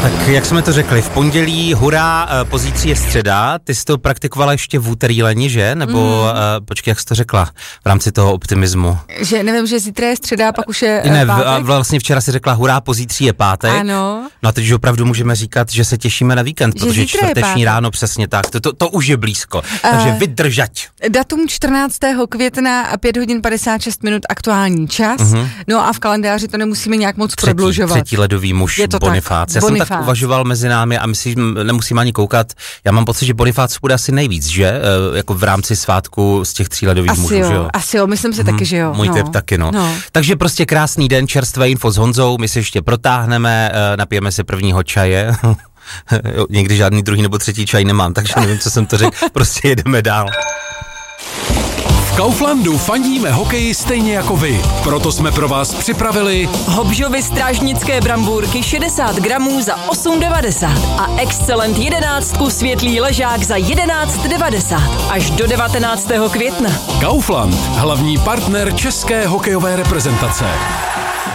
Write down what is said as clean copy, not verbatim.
Tak jak jsme to řekli, v pondělí hurá, pozítří je středa, ty jsi to praktikovala ještě v úterý leni, že? Nebo počkej, jak jsi to řekla v rámci toho optimismu? Že nevím, že zítra je středa, pak už je ne, pátek. Vlastně včera si řekla hurá, pozítří je pátek. Ano. No a teď už opravdu můžeme říkat, že se těšíme na víkend, protože čtvrteční ráno přesně tak, to už je blízko, takže vydržať. Datum 14. května a 5 hodin 56 minut aktuální čas, no a v kalendáři to nemusíme nějak moc prodlužovat. Třetí ledový muž Bonifác. Já jsem tak uvažoval mezi námi a myslím, nemusím ani koukat, já mám pocit, že Bonifác bude asi nejvíc, že? Jako v rámci svátku z těch 3 ledových mužů, že jo? Asi jo, myslím si taky, že jo. Můj tip taky, no. Takže prostě krásný den, čerstvé info s Honzou, my se ještě protáhneme, napijeme si prvního čaje. Někdy žádný druhý nebo třetí čaj nemám, takže nevím, co jsem to řekl, prostě jedeme dál. V Kauflandu fandíme hokeji stejně jako vy, proto jsme pro vás připravili Hobžovy strážnické brambůrky 60 gramů za 8,90 a Excellent 11 světlý ležák za 11,90 až do 19. května. Kaufland, hlavní partner české hokejové reprezentace.